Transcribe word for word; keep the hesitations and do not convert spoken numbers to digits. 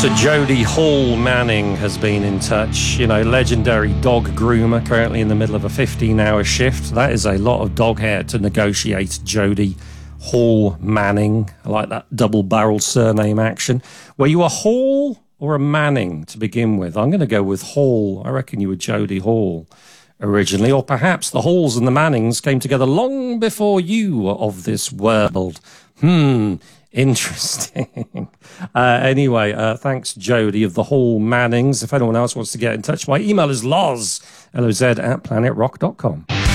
So Jody Hall Manning has been in touch, you know, legendary dog groomer, currently in the middle of a fifteen-hour shift. That is a lot of dog hair to negotiate, Jody Hall Manning. I like that double-barreled surname action. Were you a Hall or a Manning to begin with? I'm going to go with Hall. I reckon you were Jody Hall originally, or perhaps the Halls and the Mannings came together long before you were of this world. Hmm... Interesting. Uh, anyway, uh, thanks, Jody of the Hall Mannings. If anyone else wants to get in touch, my email is loz, L O Z, at planet rock dot com.